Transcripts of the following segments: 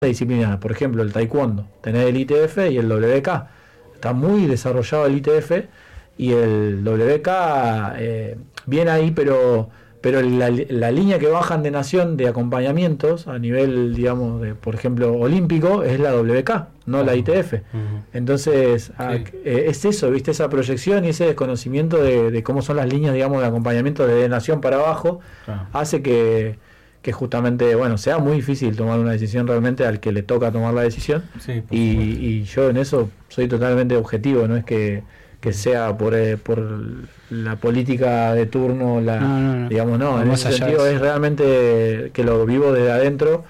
disciplinas, por ejemplo el taekwondo, tenés el ITF y el WK, está muy desarrollado el ITF y el WK viene ahí, pero la línea que bajan de nación de acompañamientos a nivel, digamos, de, por ejemplo, olímpico, es la WK, no la ITF. Entonces, es eso, ¿viste? Esa proyección y ese desconocimiento de cómo son las líneas, digamos, de acompañamiento de nación para abajo, hace que justamente, bueno, sea muy difícil tomar una decisión realmente al que le toca tomar la decisión. Sí, y yo en eso soy totalmente objetivo, no es que sea por la política de turno, no. digamos, no, en ese sentido es realmente que lo vivo desde adentro.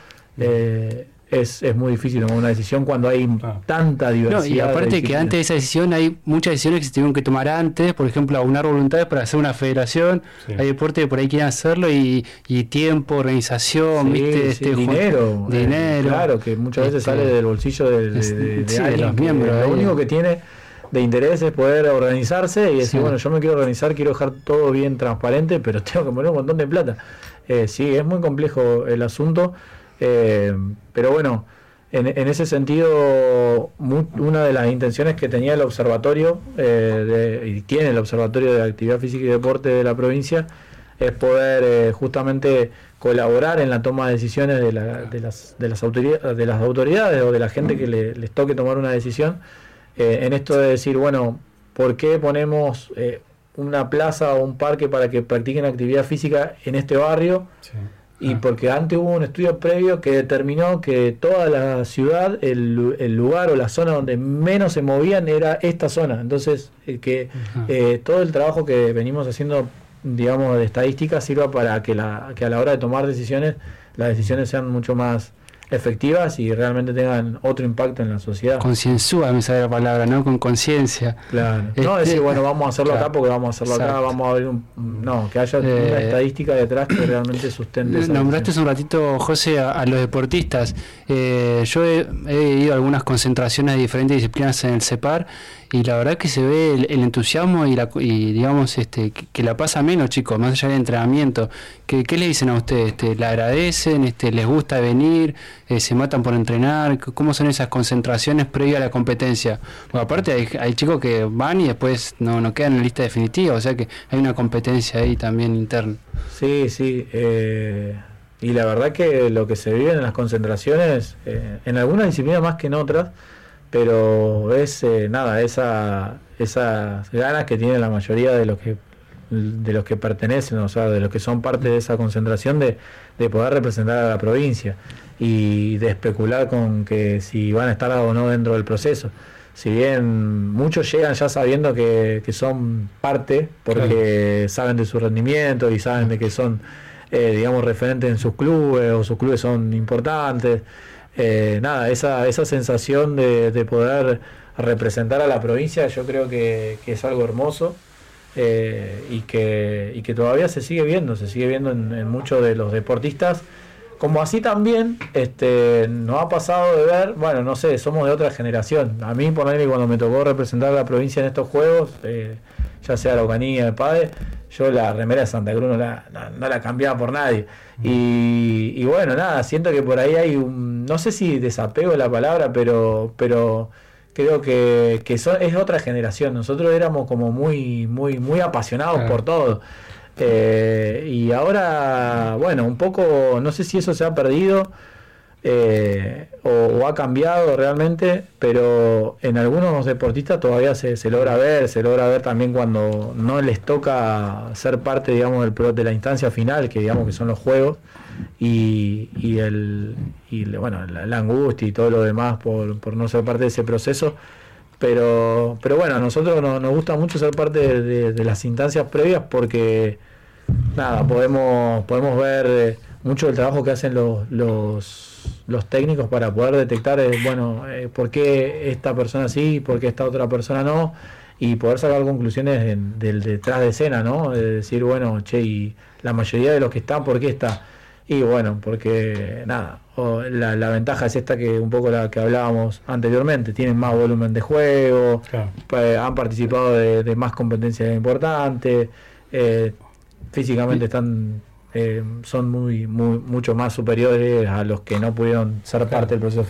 Es muy difícil tomar una decisión cuando hay tanta diversidad. No, y aparte que antes de esa decisión hay muchas decisiones que se tuvieron que tomar antes, por ejemplo, aunar voluntades para hacer una federación. Hay deportes que por ahí quieren hacerlo y tiempo, organización, ¿viste? Dinero. Dinero. Claro, que muchas veces sale del bolsillo de alguien, los miembros. Lo único que tiene de interés es poder organizarse y decir, bueno, yo me quiero organizar, quiero dejar todo bien transparente, pero tengo que poner un montón de plata. Sí, es muy complejo el asunto. Pero bueno, en ese sentido, una de las intenciones que tenía el observatorio, y tiene el Observatorio de Actividad Física y Deporte de la provincia, es poder justamente colaborar en la toma de decisiones de las autoridades o de la gente que les toque tomar una decisión, en esto de decir, bueno, ¿por qué ponemos una plaza o un parque para que practiquen actividad física en este barrio? Y porque antes hubo un estudio previo que determinó que toda la ciudad, el lugar o la zona donde menos se movían era esta zona. Entonces, todo el trabajo que venimos haciendo, digamos, de estadística sirva para que a la hora de tomar decisiones, las decisiones sean mucho más efectivas y realmente tengan otro impacto en la sociedad. Concienzúa, me sale la palabra, ¿no? Con conciencia. Claro. No decir, bueno, vamos a hacerlo acá porque vamos a hacerlo acá, vamos a ver que haya una estadística detrás que realmente sustente esa nombraste decisión. un ratito, José, a los deportistas. Yo he ido a algunas concentraciones de diferentes disciplinas en el CEPAR y la verdad que se ve el entusiasmo y digamos que la pasa menos, chicos, más allá del entrenamiento. ¿Qué le dicen a ustedes? ¿Le agradecen? ¿Les gusta venir? ¿Se matan por entrenar? ¿Cómo son esas concentraciones previas a la competencia? Bueno, aparte hay chicos que van y después no quedan en la lista definitiva, o sea que hay una competencia ahí también interna. Sí. Y la verdad que lo que se vive en las concentraciones, en algunas disciplinas más que en otras, pero es esas ganas que tiene la mayoría de los que pertenecen, o sea, de los que son parte de esa concentración de poder representar a la provincia y de especular con que si van a estar o no dentro del proceso. Si bien muchos llegan ya sabiendo que son parte, porque saben de su rendimiento y saben de que son, digamos, referentes en sus clubes o sus clubes son importantes. Esa sensación de poder representar a la provincia, yo creo que es algo hermoso, y que todavía se sigue viendo en muchos de los deportistas, como así también nos ha pasado de ver, bueno, no sé, somos de otra generación. A mí, por ejemplo, cuando me tocó representar a la provincia en estos juegos, ya sea la Ocanía, el Padre, yo la remera de Santa Cruz no la cambiaba por nadie. Y bueno, siento que por ahí hay no sé si desapego es la palabra, pero creo que es otra generación. Nosotros éramos como muy apasionados por todo. Y ahora, bueno, un poco, no sé si eso se ha perdido o ha cambiado realmente, pero en algunos deportistas todavía se logra ver también cuando no les toca ser parte, digamos, de la instancia final, que digamos que son los juegos, y la angustia y todo lo demás por no ser parte de ese proceso. Pero bueno, a nosotros nos gusta mucho ser parte de las instancias previas porque podemos ver mucho del trabajo que hacen los técnicos para poder detectar por qué esta persona sí, por qué esta otra persona no, y poder sacar conclusiones del detrás de escena, ¿no? De decir, y la mayoría de los que están, ¿por qué está? Y bueno, porque la ventaja es esta, que un poco la que hablábamos anteriormente, tienen más volumen de juego, han participado de más competencias importantes, físicamente están son mucho más superiores a los que no pudieron ser parte del proceso